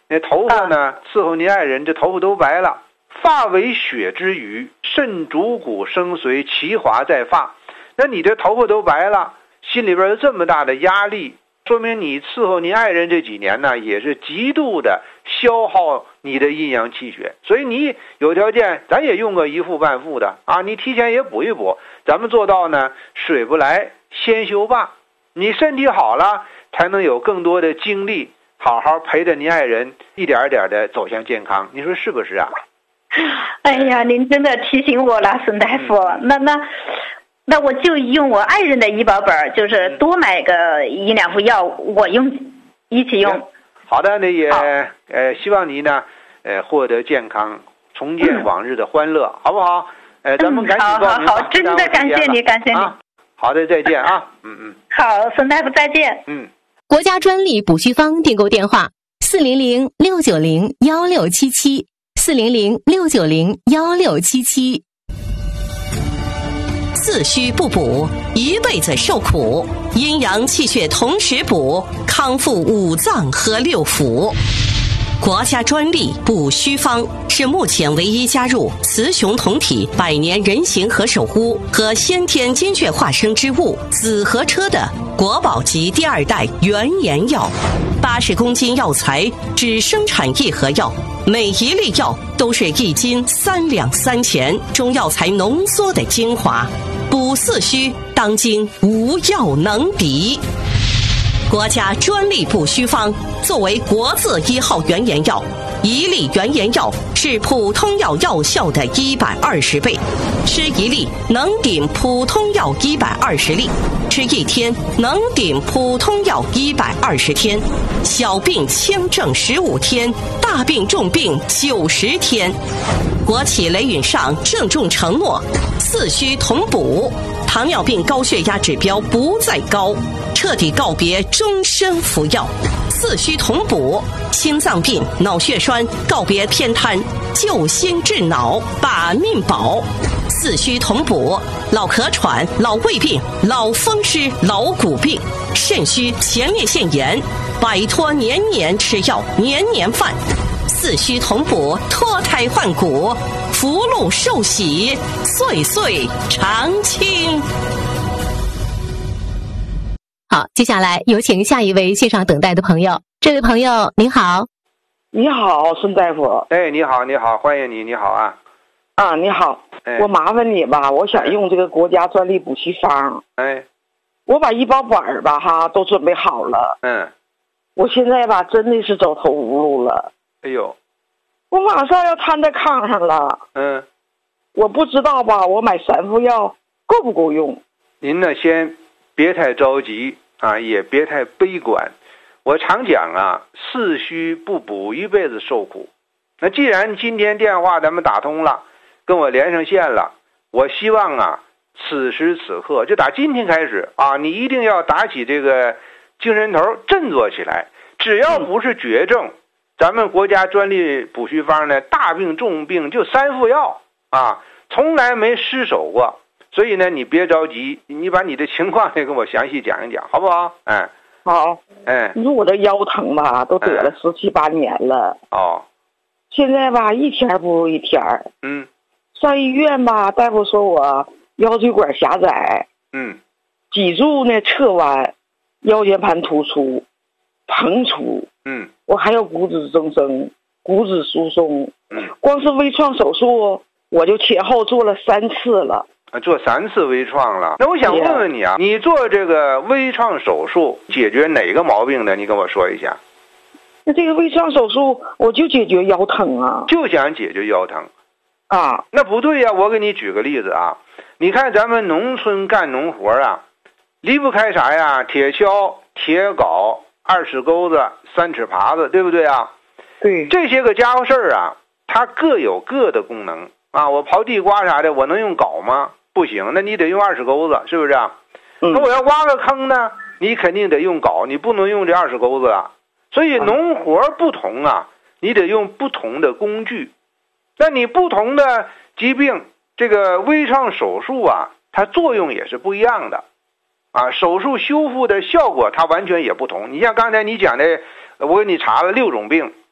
那头发呢，伺候您爱人这头发都白了，发为血之余，肾主骨生髓，其华在发。那你这头发都白了，心里边有这么大的压力，说明你伺候您爱人这几年呢，也是极度的消耗你的阴阳气血。所以你有条件，咱也用个一副半副的啊，你提前也补一补。咱们做到呢，水不来先修罢。你身体好了，才能有更多的精力，好好陪着您爱人，一点一点的走向健康。你说是不是啊？ 哎呀，您真的提醒我了，孙大夫。那我就用我爱人的医保本，就是多买个1、2副药，我一起用。 好的，那也希望你呢获得健康，重建往日的欢乐，好不好？咱们赶紧报名。 好，真的感谢你，感谢你。 好的，再见啊。 好，孙大夫再见。 国家专利补虚方订购电话：400-690-1677，400-690-1677。 四虚不补，一辈子受苦；阴阳气血同时补，康复5脏和6腑。国家专利补虚方是目前唯一加入雌雄同体100年人形和守护和先天精血化生之物紫河车的国宝级第2代原研药，80公斤药材只生产1盒药，每一粒药都是1斤3两3钱，中药材浓缩的精华，补四虚当今无药能比。国家专利补虚方作为国字1号原研药，1粒原研药是普通药药效的120倍，吃1粒能顶普通药120粒，吃1天能顶普通药120天，小病轻症15天，大病重病90天。国企雷允上郑重承诺，四虚同补，糖尿病高血压指标不再高，彻底告别终身服药，四虚同补，心脏病、脑血栓告别偏瘫，救心治脑，把命保。四虚同补，老咳喘、老胃病、老风湿、老骨病，肾虚、前列腺炎，摆脱年年吃药、年年犯。四虚同补，脱胎换骨，福禄寿喜，岁岁常青。 好，接下来有请下一位线上等待的朋友。这位朋友您好。 你好，孙大夫。 你好，欢迎你，你好啊。 你好，我麻烦你吧，我想用这个国家专利补虚方。我把医保本吧都准备好了。我现在吧真的是走投无路了。 哎呦， 我马上要瘫在炕上了。我不知道吧，我买3副药够不够用？ 您呢先别太着急啊，也别太悲观。我常讲啊，四虚不补一辈子受苦。那既然今天电话咱们打通了，跟我连上线了，我希望啊，此时此刻就打今天开始啊，你一定要打起这个精神头，振作起来。只要不是绝症，咱们国家专利补虚方呢，大病重病就3副药啊，从来没失手过。所以呢，你别着急，你把你的情况也跟我详细讲一讲，好不好？ 好。你说我这腰疼吧，都得了17、18年了。现在吧，一天不如一天。上医院吧，大夫说我腰椎管狭窄。脊柱呢侧弯，腰间盘突出，膨出。我还有骨质增生、骨质疏松。光是微创手术，我就前后做了3次了。 做3次微创了。那我想问问你啊，你做这个微创手术解决哪个毛病呢？你跟我说一下。 那这个微创手术我就解决腰疼啊。就想解决腰疼那不对呀，我给你举个例子啊。你看咱们农村干农活啊，离不开啥呀？铁锹、铁镐、2尺钩子、3尺耙子，对不对啊？ 对。 这些个家伙事儿啊，它各有各的功能啊。我刨地瓜啥的，我能用镐吗？不行，那你得用2尺钩子，是不是啊？那我要挖个坑呢，你肯定得用镐，你不能用这2尺钩子啊。所以农活不同啊，你得用不同的工具。那你不同的疾病，这个微创手术啊，它作用也是不一样的啊。手术修复的效果它完全也不同。你像刚才你讲的，我给你查了6种病